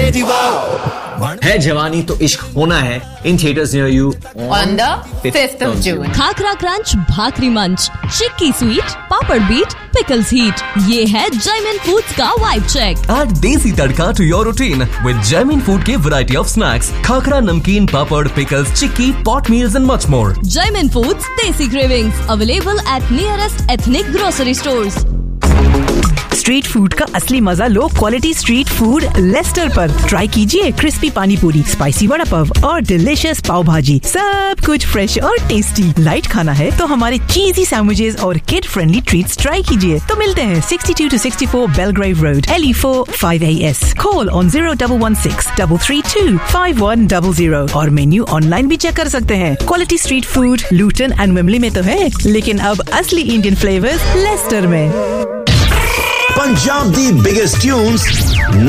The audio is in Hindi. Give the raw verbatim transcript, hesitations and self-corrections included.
Quality wow. है जवानी तो इश्क होना है in theatres near you on the fifth of June. Khakhra crunch, भाकरी मंच, चिक्की स्वीट, पापड़ बीट, पिकल्स हीट, ये है जयमिन फूड्स का वाइब चेक। Add देसी तड़का to your routine with Jaimin Food के variety of snacks, खाकरा, नमकीन, पापड़, pickles, chikki, pot meals and much more. Jaymin foods देसी cravings available at nearest ethnic grocery stores. Street food का असली मजा low quality street food Lester पर। ट्राई कीजिए क्रिस्पी पानी पूरी, स्पाइसी वड़ा पाव और डिलीशियस पाव भाजी, सब कुछ फ्रेश और टेस्टी। लाइट खाना है तो हमारे चीजी सैंडविचेस और किड फ्रेंडली ट्रीट्स ट्राई कीजिए। तो मिलते हैं sixty two to sixty four Belgrave road, L E four five A S. Call on zero one one six three three to five one zero zero और मेन्यू ऑनलाइन भी चेक कर सकते हैं। Quality street food Lutan and Wembley में तो है, लेकिन अब असली इंडियन फ्लेवर्स लेस्टर में। Punjab the biggest tunes